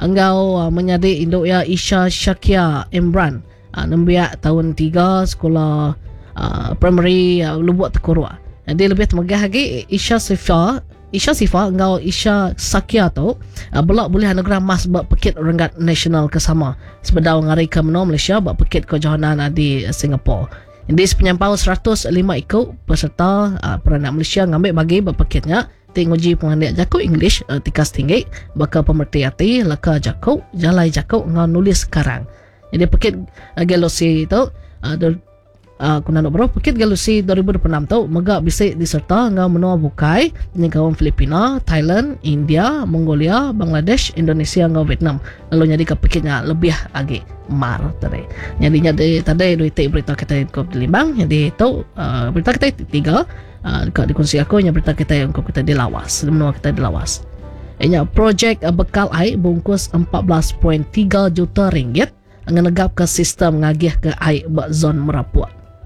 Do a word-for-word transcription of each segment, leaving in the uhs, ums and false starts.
engkau uh, menyadi induk ya Isha Syakia Imran uh, nembiak tahun tiga sekolah uh, primary uh, Lubuk Tekorua. Jadi lebih temegah lagi Isha Sifa Isha Sifa engkau Isha Sakia tu uh, belak boleh anugerah mas bak pekit renggat nasional kesama sebedau ngari ke menua Malaysia bak pekit kejohanan uh, di Singapura. Jadi sepenyampau seratus lima ikut peserta uh, peranak Malaysia ngambil bagi bak pekitnya tinguji pengandiak jakuk English uh, tikas tinggi baka pemerti hati leka jakuk jalai jakuk ngau nulis sekarang. Jadi pekit uh, gelosi tu uh, Uh, kuna nak berapa pekit galusi dua ribu dua puluh enam tu megak bisik diserta ngau menua bukai ni kawan Filipina, Thailand, India, Mongolia, Bangladesh, Indonesia ngau Vietnam. Lalu jadi ke pekitnya lebih lagi mar tadi. Jadi jadi tadi dua tik berita kita kop di Limbang. Jadi tu uh, berita kita tiga uh, dekat dikongsi aku nya berita kita yang kop kita di Lawas. Menua kita di Lawas. Ianya projek uh, bekal air bungkus empat belas perpuluhan tiga juta ringgit ngenegap ke sistem ngagih ke air bak zon Merapuk.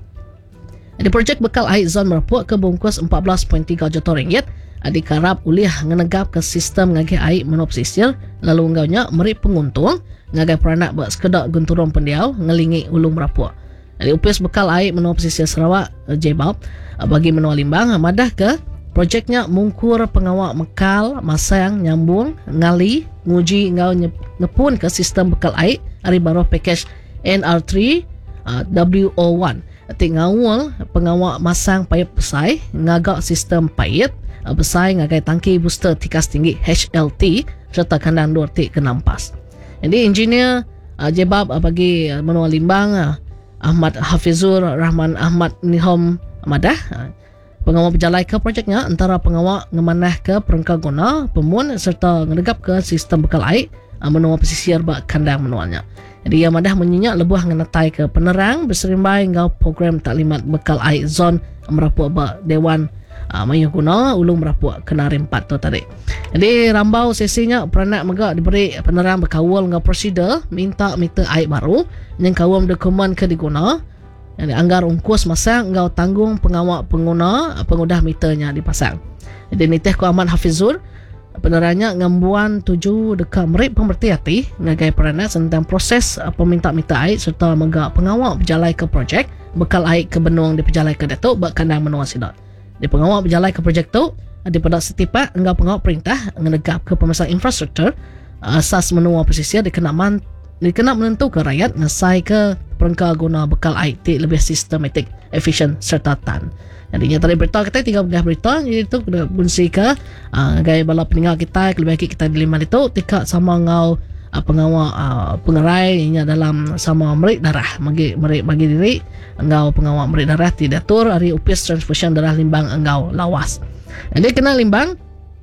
Di projek bekal air zon Merapuk ke bungkus empat belas perpuluhan tiga juta ringgit dikarap ulih ngenegap ke sistem ngagih air menop sisir lalu enggaunya meri penguntung ngagai peranak buat sekedak genturung pendiau ngelingi Ulu Merapuk. Di upis bekal air menop sisir Sarawak Jebab bagi menua Limbang madah ke projeknya mungkur pengawak mekal masang nyambung ngali nguji ngau ngepun ke sistem bekal air hari baru package N R three uh, W O one Atik ngawal pengawak masang payap besai ngagak sistem payet besai ngagai tangki booster tikas tinggi H L T serta kandang dua tik ke nampas. Jadi engineer uh, Jebab uh, bagi uh, menua Limbang uh, Ahmad Hafizur Rahman Ahmad Nihom Madah uh, pengawak berjalai ke projeknya antara pengawak ngemanah ke perengkau guna pemun serta ngedegap ke sistem bekal air uh, menua pesisir bak kandang menuanya. Jadi yang madah menyenyak lebuh ngenetai ke penerang berserimbai ngau program taklimat bekal air zon Merapuk bak Dewan uh, Mayuh Guna Ulu Merapuk Kenari empat tu tadi. Jadi rambau sesinya peranak megak diberi penerang berkawal ngau prosedur minta meter air baru yang kawam dokumen ke diguna. Jadi anggar ungkus masang ngau tanggung pengawak pengguna pengudah meternya dipasang. Jadi nitih ku Ahmad Hafizur penerangnya ngembuan tujuh dekat merip pemerti hati ngagai peranak tentang proses uh, peminta minta air serta megak pengawak berjalai ke projek bekal air ke benung di perjalai ke Datuk bak kandang menua Sidot. Di pengawak berjalai ke projek tu di pada setipak enggak pengawak perintah ngenegap ke pemasang infrastruktur uh, asas menua pesisir dikenaman dikena menentu ke rakyat ngesai ke perengkau guna bekal air ti lebih sistematik, efisien serta tan. Jadinya tadi berita kita tiga belas berita jadi itu kena bunsi ke uh, gaya bala peninggal kita lebih baik kita di lima itu tika sama ngau uh, pengawal uh, pengerai nya dalam sama merik darah bagi merik bagi diri engau pengawal merik darah tidak tur hari upis transfusion darah Limbang engau Lawas. Jadi kena Limbang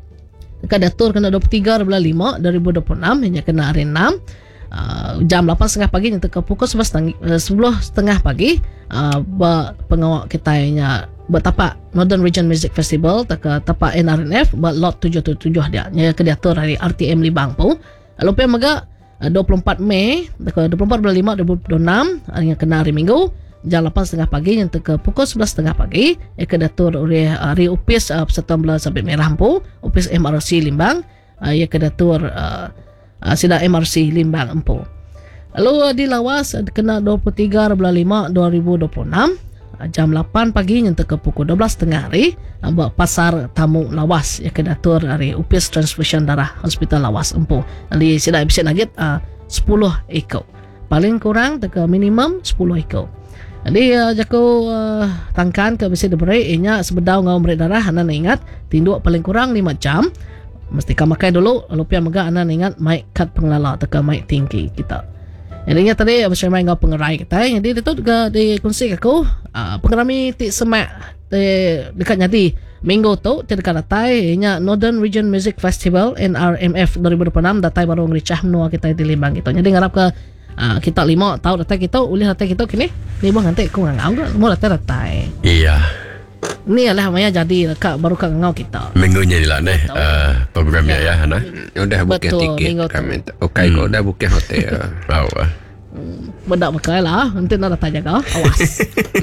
dekat datur kena dua puluh tiga bulan lima dua ribu dua puluh enam hanya kena hari enam Uh, jam lapan tiga puluh pagi yang ke pukul sepuluh tiga puluh pagi uh, pengawak kita nya bertapak Northern Region Music Festival tak tapak N R N F buat lot tujuh tujuh tujuh dia nya ke diatur hari R T M Limbang pun lalu pe mega uh, dua puluh empat Mei tak dua puluh empat bulan lima dua ribu dua puluh enam yang kena hari Minggu jam lapan tiga puluh pagi yang ke pukul sebelas tiga puluh pagi yang ke diatur oleh hari upis uh, Persatuan Belah Sabit Merah pun upis M R C Limbang uh, yang ke diatur uh, Uh, sida M R C Limbang Empu. Lalu uh, di Lawas uh, kena dua puluh tiga bulan lima dua ribu dua puluh enam uh, jam lapan pagi yang ke pukul dua belas tiga puluh hari uh, buat pasar tamu Lawas yang kedatur hari upis transfusion darah Hospital Lawas Empu. Jadi sida episod lagi uh, sepuluh ekor. Paling kurang teka minimum sepuluh ekor. Jadi uh, jaku uh, tangkan ke besi diberi inya sebedau ngau merik darah anda ingat tinduk paling kurang lima jam. Mesti kau makai dulu lupa mega anda ingat mic cut pengelala atau mic tinggi kita. Jadinya tadi saya main ngau pengerai kita. Jadi itu juga di kunci aku uh, pengerami ti semak di dekat nyati minggu tu ti dekat datai inya Northern Region Music Festival N R M F dua ribu dua puluh enam datai baru ngericah menua kita di Limbang gitu. Jadi ngarap ke uh, kita lima tahu datai kita ulih datai kita kini lima nanti aku ngau mau datai datai. Iya. Ni adalah namanya jadi kak baru kak ngau kita. Minggunya lah nih uh, programnya ya, ya Hana. Udah booking tiket kami. Okey hmm. kau udah booking hotel. Tahu ah. Bedak bekai lah. Nanti nak tanya kau. Awas.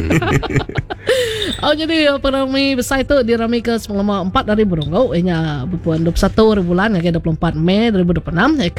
Oh jadi penrami besar itu dirami ke selama empat dari burung kau. Ianya bulan dua puluh satu bulan, dua puluh empat Mei dua ribu dua puluh enam.